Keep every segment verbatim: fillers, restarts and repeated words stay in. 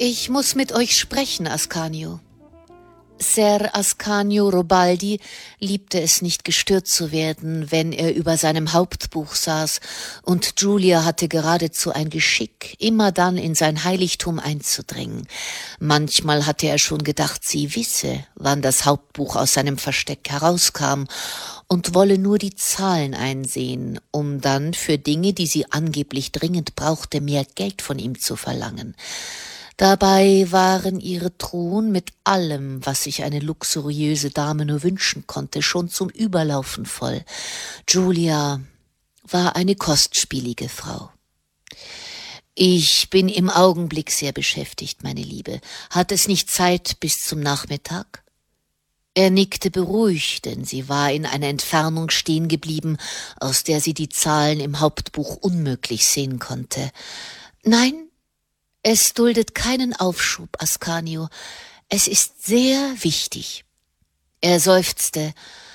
Ich muss mit euch sprechen, Ascanio. Ser Ascanio Robaldi liebte es nicht, gestört zu werden, wenn er über seinem Hauptbuch saß, und Giulia hatte geradezu ein Geschick, immer dann in sein Heiligtum einzudringen. Manchmal hatte er schon gedacht, sie wisse, wann das Hauptbuch aus seinem Versteck herauskam, und wolle nur die Zahlen einsehen, um dann für Dinge, die sie angeblich dringend brauchte, mehr Geld von ihm zu verlangen. Dabei waren ihre Truhen mit allem, was sich eine luxuriöse Dame nur wünschen konnte, schon zum Überlaufen voll. Giulia war eine kostspielige Frau. »Ich bin im Augenblick sehr beschäftigt, meine Liebe. Hat es nicht Zeit bis zum Nachmittag?« Er nickte beruhigt, denn sie war in einer Entfernung stehen geblieben, aus der sie die Zahlen im Hauptbuch unmöglich sehen konnte. »Nein, es duldet keinen Aufschub, Ascanio. Es ist sehr wichtig.« Er seufzte.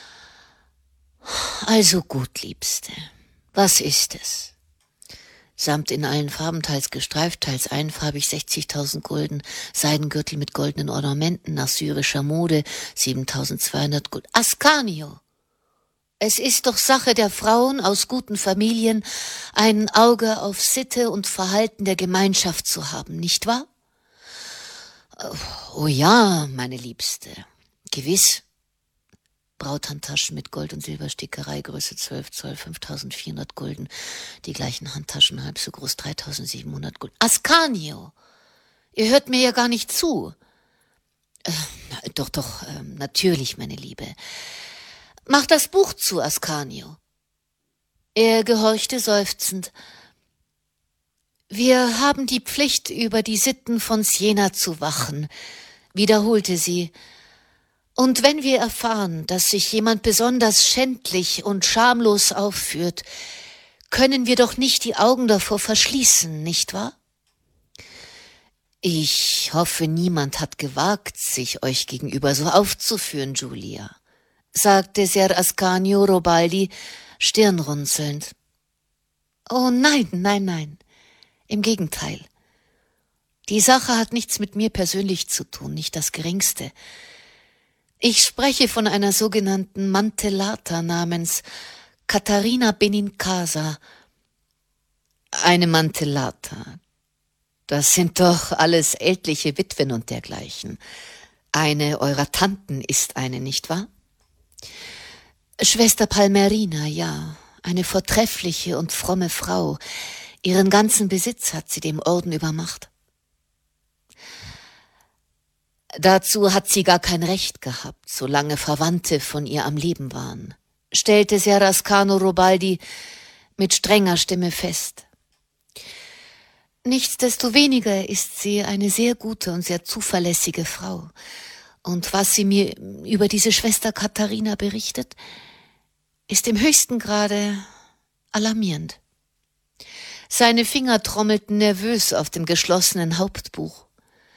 »Also gut, Liebste. Was ist es?« Samt in allen Farben, teils gestreift, teils einfarbig, sechzigtausend Gulden, Seidengürtel mit goldenen Ornamenten nach syrischer Mode, siebentausendzweihundert Gulden. Ascanio! Es ist doch Sache der Frauen aus guten Familien, ein Auge auf Sitte und Verhalten der Gemeinschaft zu haben, nicht wahr? Oh ja, meine Liebste, gewiss. Brauthandtaschen mit Gold- und Silberstickerei, Größe zwölf Zoll, fünftausendvierhundert Gulden. Die gleichen Handtaschen, halb so groß, dreitausendsiebenhundert Gulden. Ascanio! Ihr hört mir ja gar nicht zu. Äh, doch, doch, äh, natürlich, meine Liebe. Mach das Buch zu, Ascanio. Er gehorchte seufzend. Wir haben die Pflicht, über die Sitten von Siena zu wachen, wiederholte sie. Und wenn wir erfahren, dass sich jemand besonders schändlich und schamlos aufführt, können wir doch nicht die Augen davor verschließen, nicht wahr? Ich hoffe, niemand hat gewagt, sich euch gegenüber so aufzuführen, Giulia, sagte Ser Ascanio Robaldi stirnrunzelnd. Oh nein, nein, nein, im Gegenteil. Die Sache hat nichts mit mir persönlich zu tun, nicht das Geringste. Ich spreche von einer sogenannten Mantellata namens Katharina Benincasa. Eine Mantellata. Das sind doch alles ältliche Witwen und dergleichen. Eine eurer Tanten ist eine, nicht wahr? Schwester Palmerina, ja, eine vortreffliche und fromme Frau. Ihren ganzen Besitz hat sie dem Orden übermacht. Dazu hat sie gar kein Recht gehabt, solange Verwandte von ihr am Leben waren, stellte Ser Ascanio Robaldi mit strenger Stimme fest. Nichtsdestoweniger ist sie eine sehr gute und sehr zuverlässige Frau. Und was sie mir über diese Schwester Katharina berichtet, ist im höchsten Grade alarmierend. Seine Finger trommelten nervös auf dem geschlossenen Hauptbuch.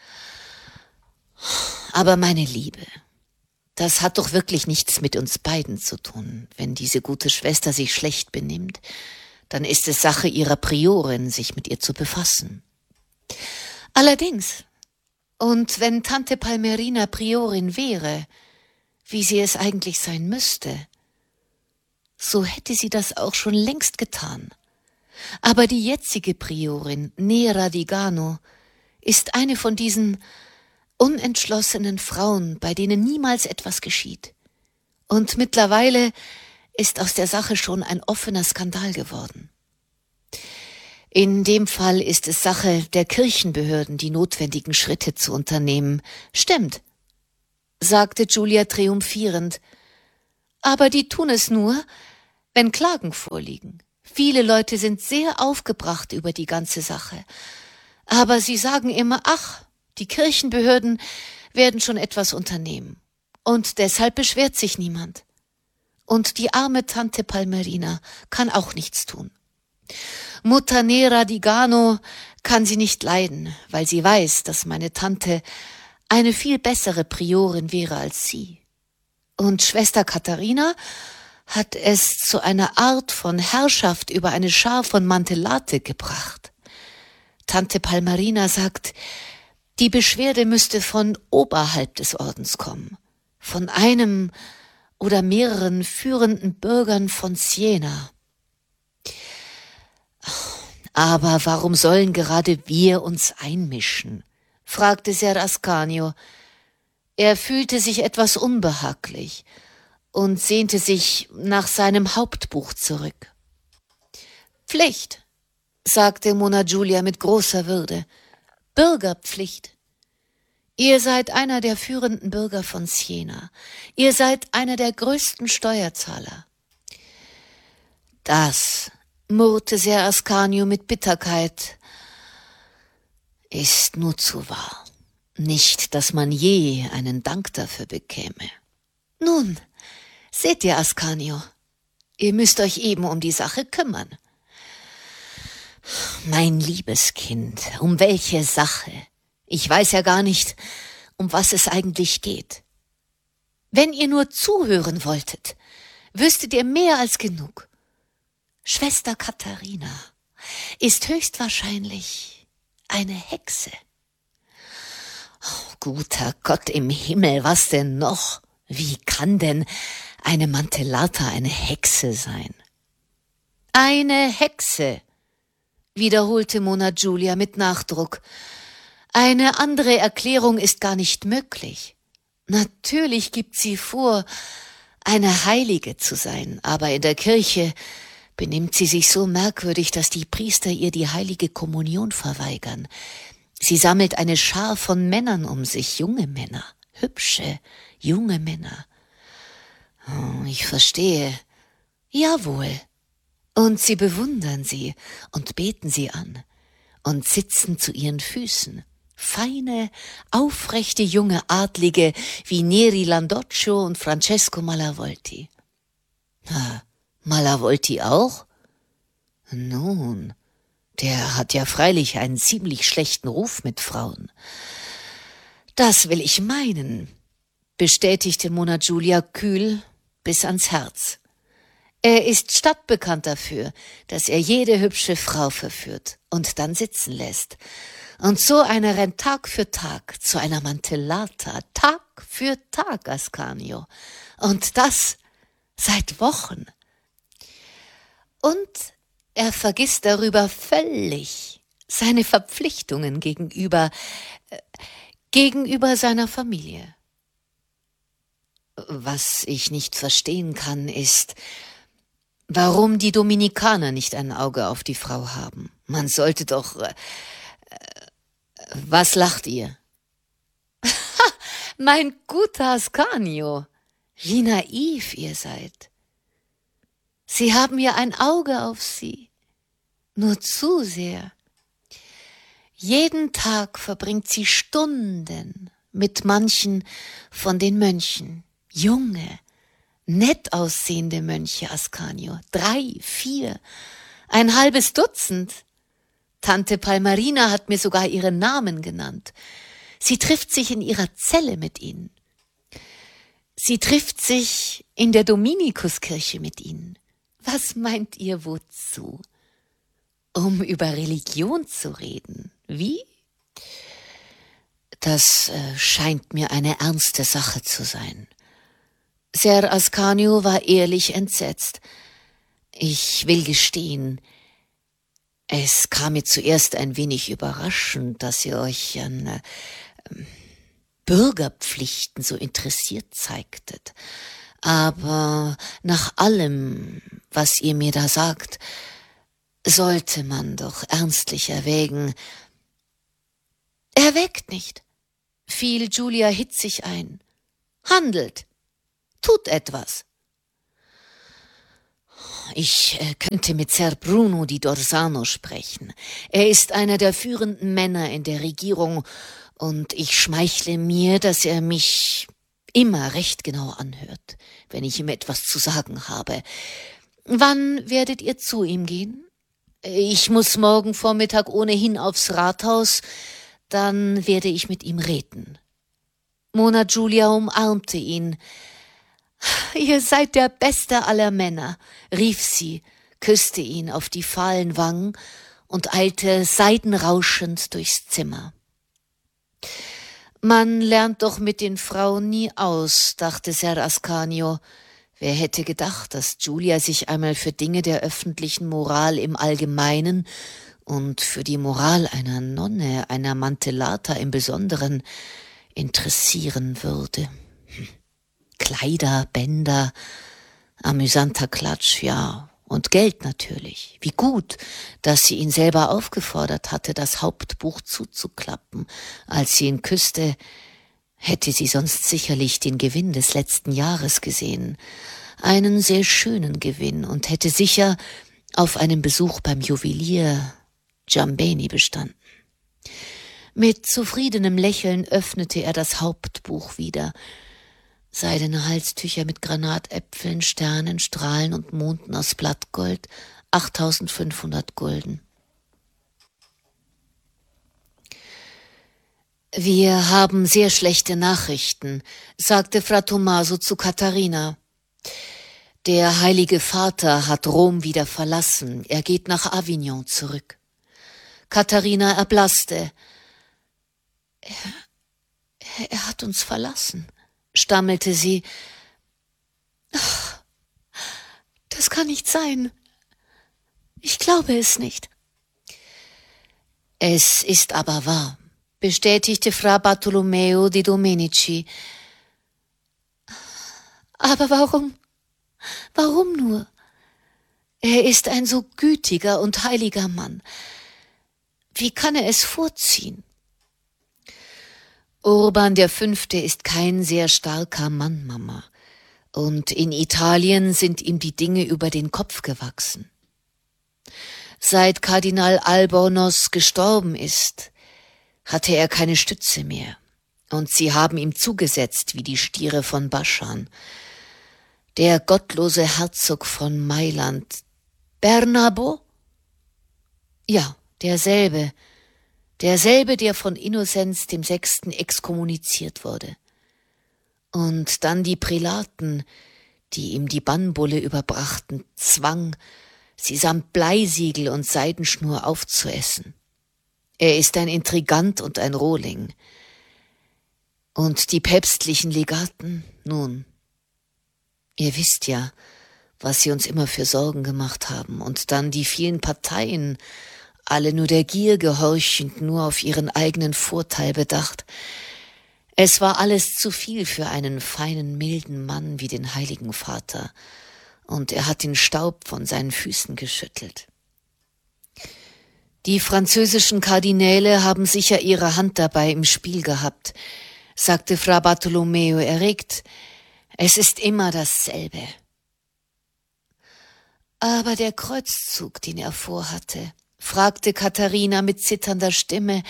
Aber meine Liebe, das hat doch wirklich nichts mit uns beiden zu tun. Wenn diese gute Schwester sich schlecht benimmt, dann ist es Sache ihrer Priorin, sich mit ihr zu befassen. Allerdings, und wenn Tante Palmerina Priorin wäre, wie sie es eigentlich sein müsste, so hätte sie das auch schon längst getan. Aber die jetzige Priorin, Nera di Gano, ist eine von diesen unentschlossenen Frauen, bei denen niemals etwas geschieht. Und mittlerweile ist aus der Sache schon ein offener Skandal geworden. In dem Fall ist es Sache der Kirchenbehörden, die notwendigen Schritte zu unternehmen. Stimmt, sagte Giulia triumphierend. Aber die tun es nur, wenn Klagen vorliegen. Viele Leute sind sehr aufgebracht über die ganze Sache. Aber sie sagen immer, ach, die Kirchenbehörden werden schon etwas unternehmen. Und deshalb beschwert sich niemand. Und die arme Tante Palmerina kann auch nichts tun. Mutter Nera di Gano kann sie nicht leiden, weil sie weiß, dass meine Tante eine viel bessere Priorin wäre als sie. Und Schwester Katharina hat es zu einer Art von Herrschaft über eine Schar von Mantellate gebracht. Tante Palmerina sagt, Die Beschwerde müsste von oberhalb des Ordens kommen, von einem oder mehreren führenden Bürgern von Siena. Aber warum sollen gerade wir uns einmischen? Fragte Ser Ascanio. Er fühlte sich etwas unbehaglich und sehnte sich nach seinem Hauptbuch zurück. Pflicht, sagte Monna Giulia mit großer Würde. Bürgerpflicht. Ihr seid einer der führenden Bürger von Siena. Ihr seid einer der größten Steuerzahler. Das, murrte Ser Ascanio mit Bitterkeit, ist nur zu wahr. Nicht, dass man je einen Dank dafür bekäme. Nun, seht ihr, Ascanio, ihr müsst euch eben um die Sache kümmern. Mein liebes Kind, um welche Sache? Ich weiß ja gar nicht, um was es eigentlich geht. Wenn ihr nur zuhören wolltet, wüsstet ihr mehr als genug. Schwester Katharina ist höchstwahrscheinlich eine Hexe. Oh, guter Gott im Himmel, was denn noch? Wie kann denn eine Mantellata eine Hexe sein? Eine Hexe, wiederholte Monna Giulia mit Nachdruck. Eine andere Erklärung ist gar nicht möglich. Natürlich gibt sie vor, eine Heilige zu sein, aber in der Kirche benimmt sie sich so merkwürdig, dass die Priester ihr die heilige Kommunion verweigern. Sie sammelt eine Schar von Männern um sich, junge Männer, hübsche, junge Männer. Oh, ich verstehe. Jawohl. Und sie bewundern sie und beten sie an und sitzen zu ihren Füßen. Feine, aufrechte junge Adlige wie Neri Landoccio und Francesco Malavolti. Ah, Malavolti auch? Nun, der hat ja freilich einen ziemlich schlechten Ruf mit Frauen. Das will ich meinen, bestätigte Monna Giulia kühl bis ans Herz. Er ist stadtbekannt dafür, dass er jede hübsche Frau verführt und dann sitzen lässt. Und so einer rennt Tag für Tag zu einer Mantellata, Tag für Tag, Ascanio. Und das seit Wochen. Und er vergisst darüber völlig seine Verpflichtungen gegenüber, äh, gegenüber seiner Familie. Was ich nicht verstehen kann, ist, warum die Dominikaner nicht ein Auge auf die Frau haben. Man sollte doch... Äh, Was lacht ihr? Ha, mein guter Ascanio, wie naiv ihr seid. Sie haben ja ein Auge auf sie, nur zu sehr. Jeden Tag verbringt sie Stunden mit manchen von den Mönchen, junge, nett aussehende Mönche, Ascanio, drei, vier, ein halbes Dutzend. Tante Palmarina hat mir sogar ihren Namen genannt. Sie trifft sich in ihrer Zelle mit ihnen. Sie trifft sich in der Dominikuskirche mit ihnen. Was meint ihr wozu? Um über Religion zu reden. Wie? Das äh, scheint mir eine ernste Sache zu sein. Ser Ascanio war ehrlich entsetzt. Ich will gestehen, es kam mir zuerst ein wenig überraschend, dass ihr euch an äh, Bürgerpflichten so interessiert zeigtet. Aber nach allem, was ihr mir da sagt, sollte man doch ernstlich erwägen. Erwägt nicht, fiel Giulia hitzig ein. Handelt, tut etwas. Ich äh, könnte mit Ser Bruno di Dorsano sprechen. Er ist einer der führenden Männer in der Regierung und ich schmeichle mir, dass er mich immer recht genau anhört, wenn ich ihm etwas zu sagen habe. Wann werdet ihr zu ihm gehen? Ich muss morgen Vormittag ohnehin aufs Rathaus, dann werde ich mit ihm reden. Monna Giulia umarmte ihn. »Ihr seid der beste aller Männer«, rief sie, küsste ihn auf die fahlen Wangen und eilte seidenrauschend durchs Zimmer. Man lernt doch mit den Frauen nie aus, dachte Ser Ascanio. Wer hätte gedacht, dass Giulia sich einmal für Dinge der öffentlichen Moral im Allgemeinen und für die Moral einer Nonne, einer Mantellata im Besonderen interessieren würde. Hm. Kleider, Bänder, amüsanter Klatsch, ja, und Geld natürlich. Wie gut, dass sie ihn selber aufgefordert hatte, das Hauptbuch zuzuklappen, als sie ihn küsste. Hätte sie sonst sicherlich den Gewinn des letzten Jahres gesehen, einen sehr schönen Gewinn, und hätte sicher auf einen Besuch beim Juwelier Giambeni bestanden. Mit zufriedenem Lächeln öffnete er das Hauptbuch wieder. Seidene Halstücher mit Granatäpfeln, Sternen, Strahlen und Monden aus Blattgold, achttausendfünfhundert Gulden. »Wir haben sehr schlechte Nachrichten«, sagte Fra Tommaso zu Katharina. »Der Heilige Vater hat Rom wieder verlassen. Er geht nach Avignon zurück.« Katharina erblasste. Er, er hat uns verlassen«, stammelte sie. »Ach, das kann nicht sein. Ich glaube es nicht.« »Es ist aber wahr«, bestätigte Fra Bartolomeo di Domenici. »Aber warum? Warum nur? Er ist ein so gütiger und heiliger Mann. Wie kann er es vorziehen?« »Urban der Fünfte ist kein sehr starker Mann, Mama. Und in Italien sind ihm die Dinge über den Kopf gewachsen. Seit Kardinal Albornoz gestorben ist, hatte er keine Stütze mehr, und sie haben ihm zugesetzt wie die Stiere von Baschan. Der gottlose Herzog von Mailand, Bernabo? Ja, derselbe, derselbe, der von Innozenz dem Sechsten exkommuniziert wurde. Und dann die Prälaten, die ihm die Bannbulle überbrachten, zwang, sie samt Bleisiegel und Seidenschnur aufzuessen. Er ist ein Intrigant und ein Rohling. Und die päpstlichen Legaten, nun, ihr wisst ja, was sie uns immer für Sorgen gemacht haben. Und dann die vielen Parteien, alle nur der Gier gehorchend, nur auf ihren eigenen Vorteil bedacht. Es war alles zu viel für einen feinen, milden Mann wie den Heiligen Vater, und er hat den Staub von seinen Füßen geschüttelt. Die französischen Kardinäle haben sicher ihre Hand dabei im Spiel gehabt, sagte Fra Bartolomeo erregt. Es ist immer dasselbe. Aber der Kreuzzug, den er vorhatte, fragte Katharina mit zitternder Stimme.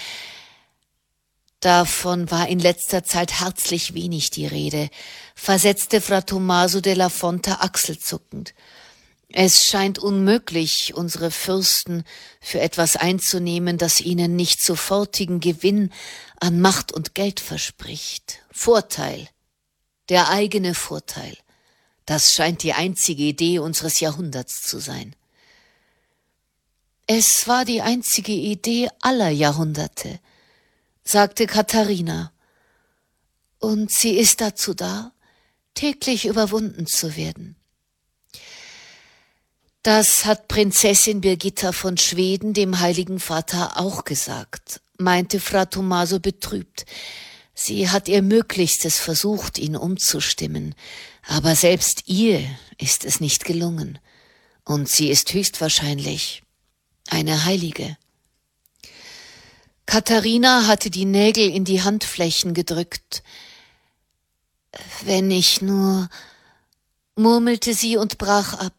Davon war in letzter Zeit herzlich wenig die Rede, versetzte Fra Tommaso della Fonte achselzuckend. Es scheint unmöglich, unsere Fürsten für etwas einzunehmen, das ihnen nicht sofortigen Gewinn an Macht und Geld verspricht. Vorteil, der eigene Vorteil, das scheint die einzige Idee unseres Jahrhunderts zu sein. Es war die einzige Idee aller Jahrhunderte, sagte Katharina, und sie ist dazu da, täglich überwunden zu werden. Das hat Prinzessin Birgitta von Schweden dem Heiligen Vater auch gesagt, meinte Fra Tommaso betrübt. Sie hat ihr Möglichstes versucht, ihn umzustimmen, aber selbst ihr ist es nicht gelungen, und sie ist höchstwahrscheinlich eine Heilige. Katharina hatte die Nägel in die Handflächen gedrückt. »Wenn ich nur«, murmelte sie und brach ab.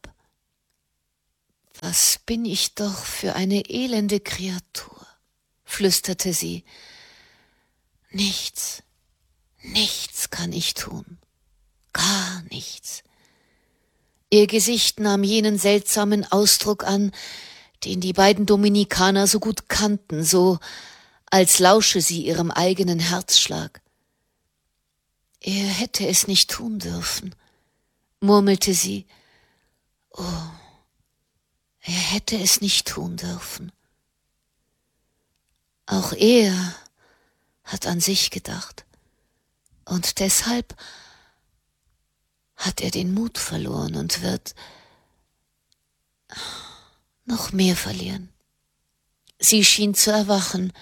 »Was bin ich doch für eine elende Kreatur«, flüsterte sie. »Nichts, nichts kann ich tun, gar nichts.« Ihr Gesicht nahm jenen seltsamen Ausdruck an, den die beiden Dominikaner so gut kannten, so als lausche sie ihrem eigenen Herzschlag. »Er hätte es nicht tun dürfen«, murmelte sie. »Oh, er hätte es nicht tun dürfen. Auch er hat an sich gedacht. Und deshalb hat er den Mut verloren und wird noch mehr verlieren. Sie schien zu erwachen.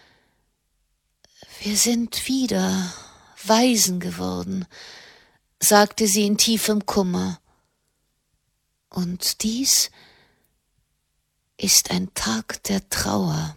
Wir sind wieder Waisen geworden, sagte sie in tiefem Kummer. Und dies ist ein Tag der Trauer.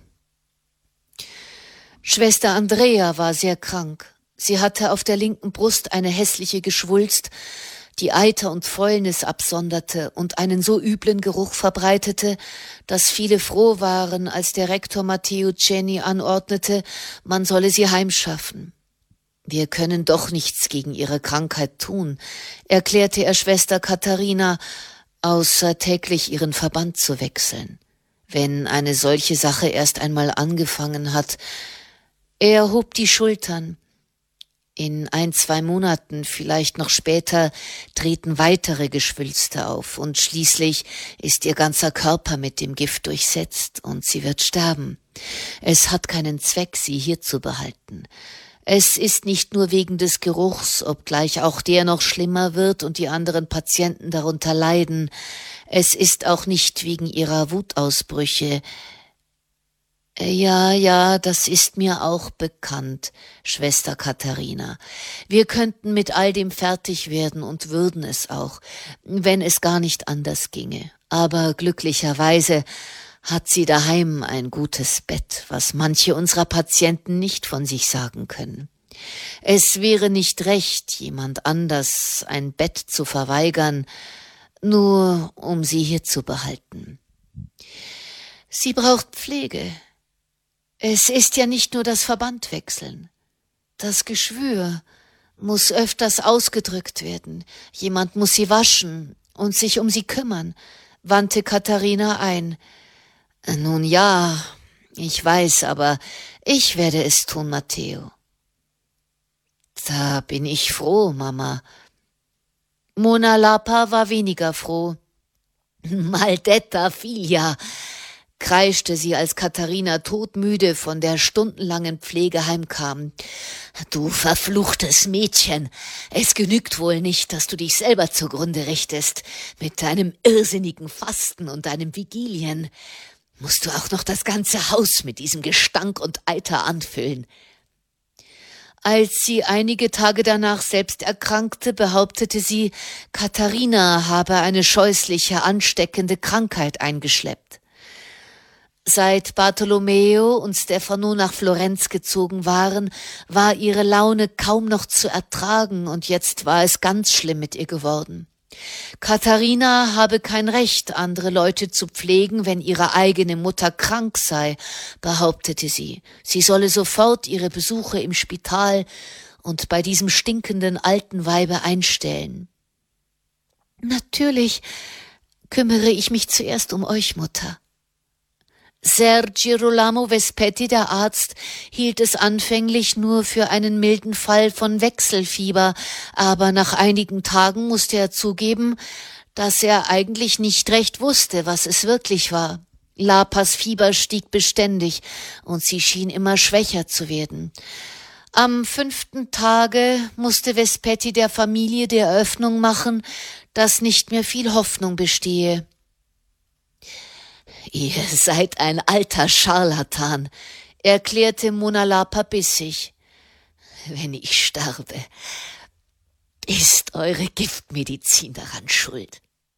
Schwester Andrea war sehr krank. Sie hatte auf der linken Brust eine hässliche Geschwulst, die Eiter und Fäulnis absonderte und einen so üblen Geruch verbreitete, dass viele froh waren, als der Rektor Matteo Ceni anordnete, man solle sie heimschaffen. »Wir können doch nichts gegen ihre Krankheit tun«, erklärte er Schwester Katharina, außer täglich ihren Verband zu wechseln. Wenn eine solche Sache erst einmal angefangen hat. Er hob die Schultern. In ein, zwei Monaten, vielleicht noch später, treten weitere Geschwülste auf und schließlich ist ihr ganzer Körper mit dem Gift durchsetzt und sie wird sterben. Es hat keinen Zweck, sie hier zu behalten. Es ist nicht nur wegen des Geruchs, obgleich auch der noch schlimmer wird und die anderen Patienten darunter leiden. Es ist auch nicht wegen ihrer Wutausbrüche. Ja, ja, das ist mir auch bekannt, Schwester Katharina. Wir könnten mit all dem fertig werden und würden es auch, wenn es gar nicht anders ginge. Aber glücklicherweise hat sie daheim ein gutes Bett, was manche unserer Patienten nicht von sich sagen können. Es wäre nicht recht, jemand anders ein Bett zu verweigern, nur um sie hier zu behalten. Sie braucht Pflege. Es ist ja nicht nur das Verbandwechseln. Das Geschwür muss öfters ausgedrückt werden. Jemand muss sie waschen und sich um sie kümmern, wandte Katharina ein. Nun ja, ich weiß, aber ich werde es tun, Matteo. Da bin ich froh, Mama. Mona Lapa war weniger froh. Maledetta figlia, kreischte sie, als Katharina todmüde von der stundenlangen Pflege heimkam. Du verfluchtes Mädchen, es genügt wohl nicht, dass du dich selber zugrunde richtest, mit deinem irrsinnigen Fasten und deinen Vigilien. Musst du auch noch das ganze Haus mit diesem Gestank und Eiter anfüllen. Als sie einige Tage danach selbst erkrankte, behauptete sie, Katharina habe eine scheußliche, ansteckende Krankheit eingeschleppt. Seit Bartolomeo und Stefano nach Florenz gezogen waren, war ihre Laune kaum noch zu ertragen und jetzt war es ganz schlimm mit ihr geworden. Katharina habe kein Recht, andere Leute zu pflegen, wenn ihre eigene Mutter krank sei, behauptete sie. Sie solle sofort ihre Besuche im Spital und bei diesem stinkenden alten Weibe einstellen. Natürlich kümmere ich mich zuerst um euch, Mutter. Ser Girolamo Vespetti, der Arzt, hielt es anfänglich nur für einen milden Fall von Wechselfieber, aber nach einigen Tagen musste er zugeben, dass er eigentlich nicht recht wusste, was es wirklich war. Lapas Fieber stieg beständig und sie schien immer schwächer zu werden. Am fünften Tage musste Vespetti der Familie die Eröffnung machen, dass nicht mehr viel Hoffnung bestehe. »Ihr seid ein alter Scharlatan«, erklärte Mona Lapa bissig. »Wenn ich sterbe, ist eure Giftmedizin daran schuld.«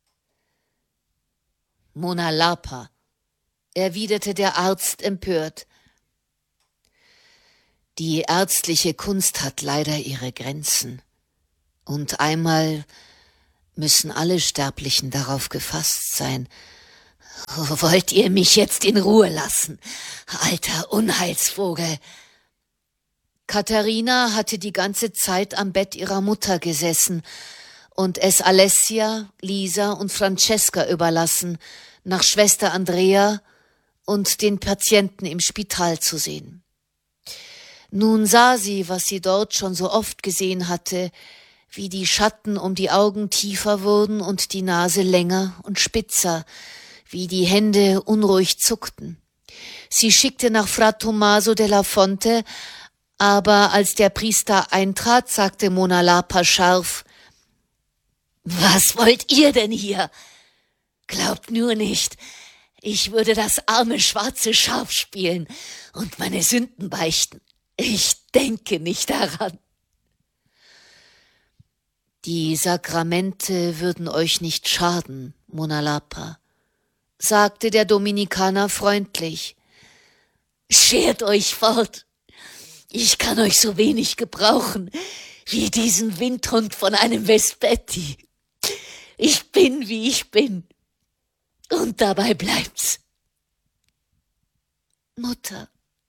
»Mona Lapa«, erwiderte der Arzt empört. »Die ärztliche Kunst hat leider ihre Grenzen. Und einmal müssen alle Sterblichen darauf gefasst sein. Wollt ihr mich jetzt in Ruhe lassen, alter Unheilsvogel?« Katharina hatte die ganze Zeit am Bett ihrer Mutter gesessen und es Alessia, Lisa und Francesca überlassen, nach Schwester Andrea und den Patienten im Spital zu sehen. Nun sah sie, was sie dort schon so oft gesehen hatte, wie die Schatten um die Augen tiefer wurden und die Nase länger und spitzer, wie die Hände unruhig zuckten. Sie schickte nach Fra Tommaso della Fonte, Aber als der Priester eintrat, sagte Mona Lapa scharf: »Was wollt ihr denn hier? Glaubt nur nicht, ich würde das arme schwarze Schaf spielen und meine Sünden beichten. Ich denke nicht daran.« »Die Sakramente würden euch nicht schaden, Mona Lapa«, sagte der Dominikaner freundlich. »Schert euch fort. Ich kann euch so wenig gebrauchen wie diesen Windhund von einem Vespetti. Ich bin, wie ich bin. Und dabei bleibt's.« »Mutter,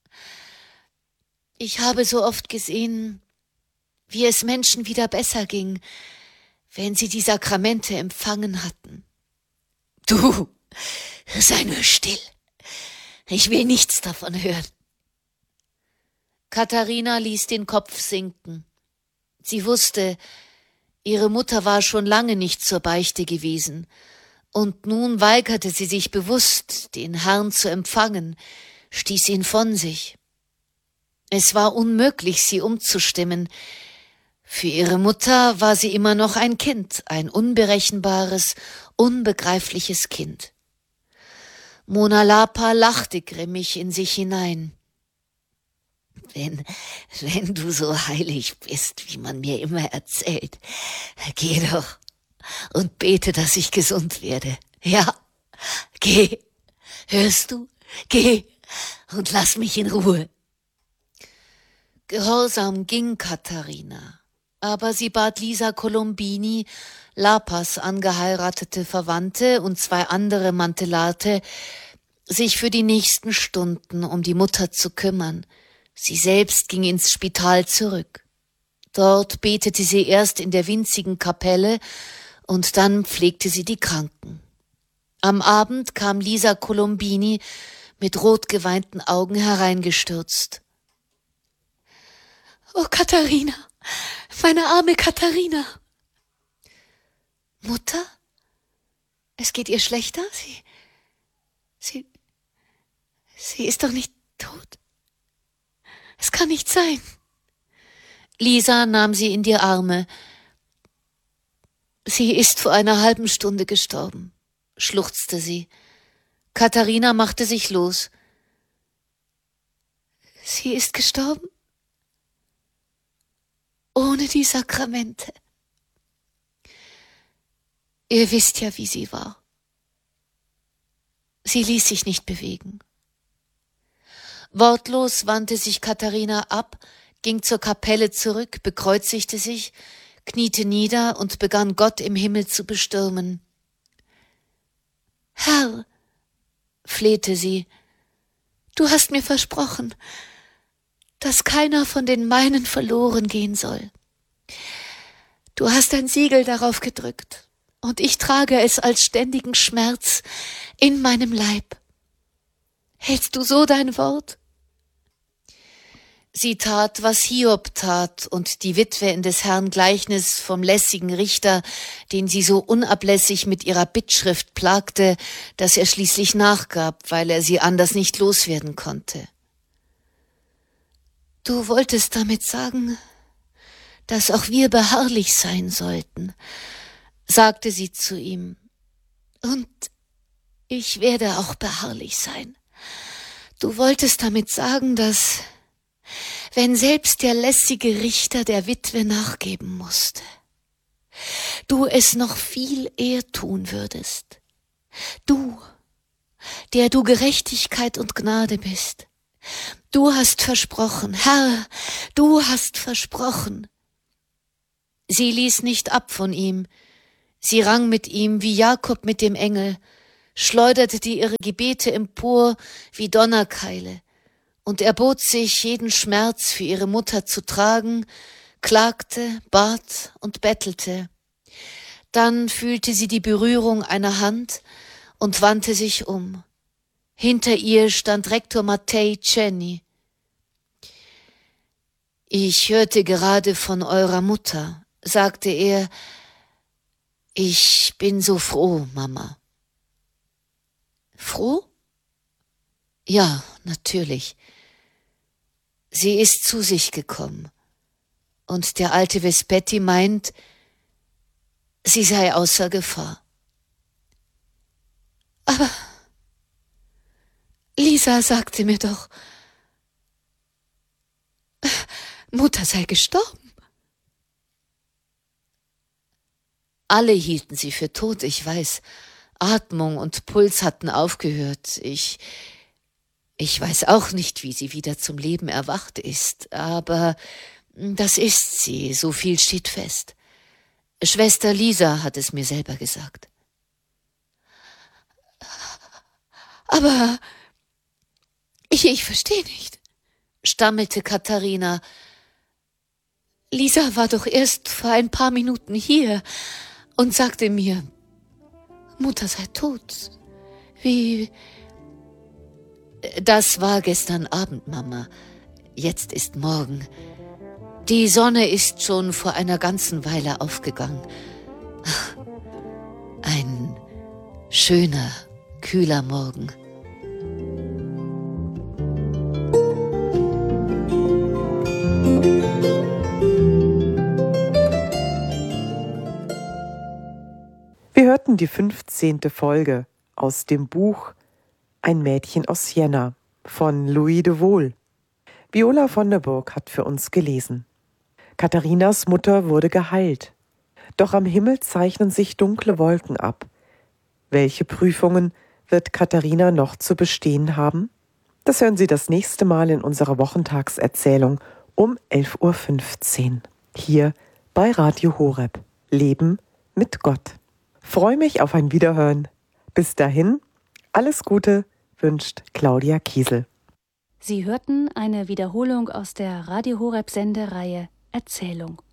ich habe so oft gesehen, wie es Menschen wieder besser ging, wenn sie die Sakramente empfangen hatten.« »Du, sei nur still. Ich will nichts davon hören.« Katharina ließ den Kopf sinken. Sie wusste, ihre Mutter war schon lange nicht zur Beichte gewesen, und nun weigerte sie sich bewusst, den Herrn zu empfangen, stieß ihn von sich. Es war unmöglich, sie umzustimmen. Für ihre Mutter war sie immer noch ein Kind, ein unberechenbares, unbegreifliches Kind. Mona Lapa lachte grimmig in sich hinein. Wenn, wenn du so heilig bist, wie man mir immer erzählt, geh doch und bete, dass ich gesund werde. Ja, geh, hörst du? Geh und lass mich in Ruhe.« Gehorsam ging Katharina, aber sie bat Lisa Colombini, Lapas angeheiratete Verwandte und zwei andere Mantellate, sich für die nächsten Stunden um die Mutter zu kümmern. Sie selbst ging ins Spital zurück. Dort betete sie erst in der winzigen Kapelle und dann pflegte sie die Kranken. Am Abend kam Lisa Colombini mit rot geweinten Augen hereingestürzt. »Oh, Katharina, meine arme Katharina!« »Mutter? Es geht ihr schlechter? Sie, sie, sie ist doch nicht tot. Es kann nicht sein.« Lisa nahm sie in die Arme. »Sie ist vor einer halben Stunde gestorben«, schluchzte sie. Katharina machte sich los. »Sie ist gestorben? Ohne die Sakramente. Ihr wisst ja, wie sie war. Sie ließ sich nicht bewegen.« Wortlos wandte sich Katharina ab, ging zur Kapelle zurück, bekreuzigte sich, kniete nieder und begann Gott im Himmel zu bestürmen. »Herr«, flehte sie, »du hast mir versprochen, dass keiner von den meinen verloren gehen soll. Du hast ein Siegel darauf gedrückt, und ich trage es als ständigen Schmerz in meinem Leib. Hältst du so dein Wort?« Sie tat, was Hiob tat, und die Witwe in des Herrn Gleichnis vom lässigen Richter, den sie so unablässig mit ihrer Bittschrift plagte, dass er schließlich nachgab, weil er sie anders nicht loswerden konnte. »Du wolltest damit sagen, dass auch wir beharrlich sein sollten«, sagte sie zu ihm. »Und ich werde auch beharrlich sein. Du wolltest damit sagen, dass, wenn selbst der lässige Richter der Witwe nachgeben musste, du es noch viel eher tun würdest. Du, der du Gerechtigkeit und Gnade bist. Du hast versprochen, Herr, du hast versprochen.« Sie ließ nicht ab von ihm. Sie rang mit ihm wie Jakob mit dem Engel, schleuderte die ihre Gebete empor wie Donnerkeile und erbot sich, jeden Schmerz für ihre Mutter zu tragen, klagte, bat und bettelte. Dann fühlte sie die Berührung einer Hand und wandte sich um. Hinter ihr stand Rektor Mattei Ceni. »Ich hörte gerade von eurer Mutter«, sagte er. »Ich bin so froh, Mama.« »Froh?« »Ja, natürlich. Sie ist zu sich gekommen. Und der alte Vespetti meint, sie sei außer Gefahr. Aber Lisa sagte mir doch, Mutter sei gestorben. Alle hielten sie für tot, ich weiß. Atmung und Puls hatten aufgehört. Ich, ich weiß auch nicht, wie sie wieder zum Leben erwacht ist, aber das ist sie, so viel steht fest. Schwester Lisa hat es mir selber gesagt. Aber ich, ich verstehe nicht, stammelte Katharina. Lisa war doch erst vor ein paar Minuten hier und sagte mir, Mutter sei tot. Wie... Das war gestern Abend, Mama. Jetzt ist morgen. Die Sonne ist schon vor einer ganzen Weile aufgegangen. Ach, ein schöner, kühler Morgen. Wir hörten die fünfzehnte Folge aus dem Buch Ein Mädchen aus Siena von Louis de Wohl. Viola von der Burg hat für uns gelesen. Katharinas Mutter wurde geheilt. Doch am Himmel zeichnen sich dunkle Wolken ab. Welche Prüfungen wird Katharina noch zu bestehen haben? Das hören Sie das nächste Mal in unserer Wochentagserzählung um elf Uhr fünfzehn. Hier bei Radio Horeb. Leben mit Gott. Freue mich auf ein Wiederhören. Bis dahin, alles Gute wünscht Claudia Kiesel. Sie hörten eine Wiederholung aus der Radio Horeb Sendereihe Erzählung.